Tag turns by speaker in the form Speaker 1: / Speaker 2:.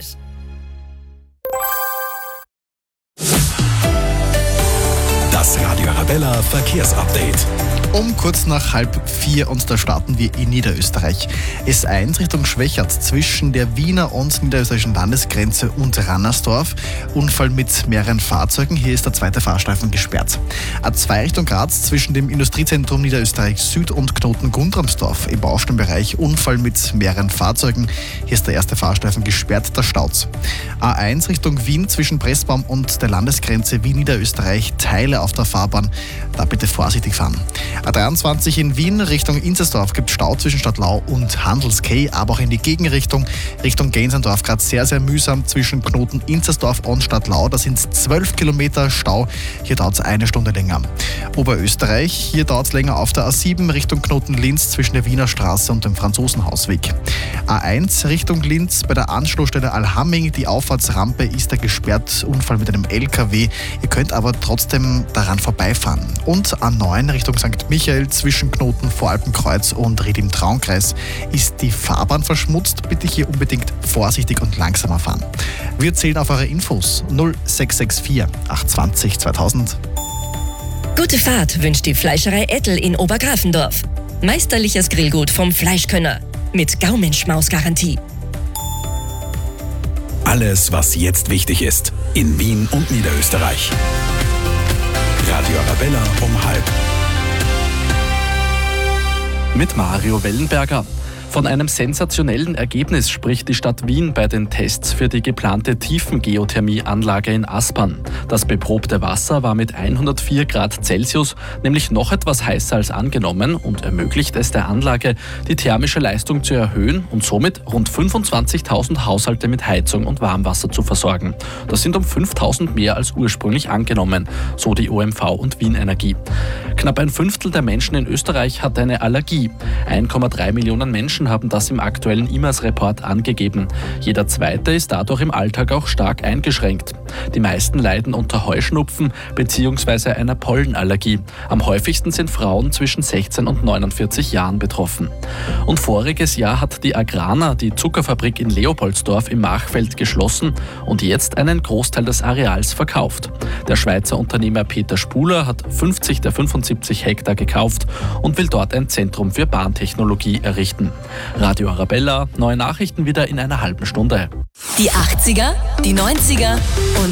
Speaker 1: Österreich.
Speaker 2: Das Radio Arabella Verkehrsupdate.
Speaker 3: Um kurz nach 3:30 und da starten wir in Niederösterreich. S1 Richtung Schwächert zwischen der Wiener und niederösterreichischen Landesgrenze und Rannersdorf. Unfall mit mehreren Fahrzeugen. Hier ist der zweite Fahrstreifen gesperrt. A2 Richtung Graz zwischen dem Industriezentrum Niederösterreich Süd und Knoten Gundramsdorf im Baustellenbereich. Unfall mit mehreren Fahrzeugen. Hier ist der erste Fahrstreifen gesperrt, da staut's. A1 Richtung Wien zwischen Pressbaum und der Landesgrenze Wien Niederösterreich. Teile auf der Fahrbahn. Da bitte vorsichtig fahren. A23 in Wien Richtung Inzersdorf gibt Stau zwischen Stadtlau und Handelskay, aber auch in die Gegenrichtung, Richtung Gensendorf gerade sehr, sehr mühsam zwischen Knoten Inzersdorf und Stadtlau. Da sind 12 Kilometer Stau, hier dauert es eine Stunde länger. Oberösterreich, hier dauert es länger auf der A7 Richtung Knoten Linz zwischen der Wiener Straße und dem Franzosenhausweg. A1 Richtung Linz bei der Anschlussstelle Alhamming, die Auffahrtsrampe ist da gesperrt, Unfall mit einem LKW. Ihr könnt aber trotzdem daran vorbeifahren. Und A9 Richtung St. Michael zwischen Knoten Voralpenkreuz und Ried im Traunkreis ist die Fahrbahn verschmutzt. Bitte hier unbedingt vorsichtig und langsamer fahren. Wir zählen auf eure Infos 0664 820 2000.
Speaker 1: Gute Fahrt wünscht die Fleischerei Ettel in Obergrafendorf. Meisterliches Grillgut vom Fleischkönner mit Gaumenschmaus-Garantie.
Speaker 2: Alles, was jetzt wichtig ist, in Wien und Niederösterreich. Radio Arabella um 3:30.
Speaker 4: Mit Mario Wellenberger. Von einem sensationellen Ergebnis spricht die Stadt Wien bei den Tests für die geplante Tiefengeothermieanlage in Aspern. Das beprobte Wasser war mit 104 Grad Celsius nämlich noch etwas heißer als angenommen und ermöglicht es der Anlage, die thermische Leistung zu erhöhen und somit rund 25.000 Haushalte mit Heizung und Warmwasser zu versorgen. Das sind um 5.000 mehr als ursprünglich angenommen, so die OMV und Wien Energie. Knapp ein Fünftel der Menschen in Österreich hat eine Allergie. 1,3 Millionen Menschen haben das im aktuellen IMAS-Report angegeben. Jeder Zweite ist dadurch im Alltag auch stark eingeschränkt. Die meisten leiden unter Heuschnupfen bzw. einer Pollenallergie. Am häufigsten sind Frauen zwischen 16 und 49 Jahren betroffen. Und voriges Jahr hat die Agrana die Zuckerfabrik in Leopoldsdorf im Machfeld geschlossen und jetzt einen Großteil des Areals verkauft. Der Schweizer Unternehmer Peter Spuler hat 50 der 75 Hektar gekauft und will dort ein Zentrum für Bahntechnologie errichten. Radio Arabella, neue Nachrichten wieder in einer halben Stunde.
Speaker 1: Die 80er, die 90er und